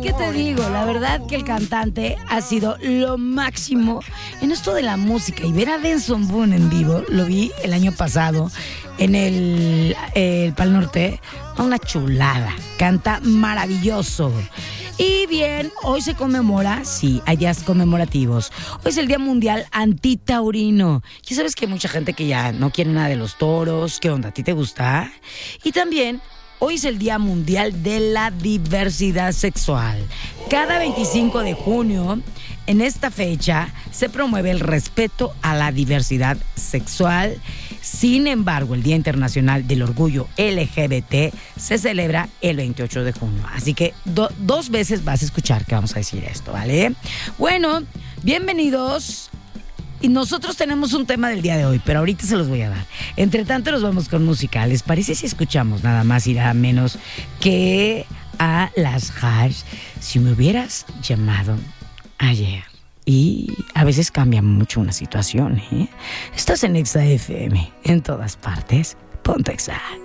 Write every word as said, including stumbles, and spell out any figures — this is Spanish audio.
¿qué te digo? La verdad que el cantante ha sido lo máximo en esto de la música. Y ver a Benson Boone en vivo, lo vi el año pasado en el, el Pal Norte, una chulada. Canta maravilloso. Y bien, hoy se conmemora, sí, hay días conmemorativos. Hoy es el Día Mundial Antitaurino. Ya sabes que hay mucha gente que ya no quiere nada de los toros. ¿Qué onda? ¿A ti te gusta? Y también, hoy es el Día Mundial de la Diversidad Sexual. Cada veinticinco de junio, en esta fecha, se promueve el respeto a la diversidad sexual. Sin embargo, el Día Internacional del Orgullo L G B T se celebra el veintiocho de junio. Así que do, dos veces vas a escuchar que vamos a decir esto, ¿vale? Bueno, bienvenidos. Y nosotros tenemos un tema del día de hoy, pero ahorita se los voy a dar. Entre tanto, nos vamos con música. ¿Les parece si escuchamos nada más y nada menos que a las Hash? Si me hubieras llamado ayer. Y a veces cambia mucho una situación, ¿eh? Estás en Exa F M, en todas partes. Ponte Exa.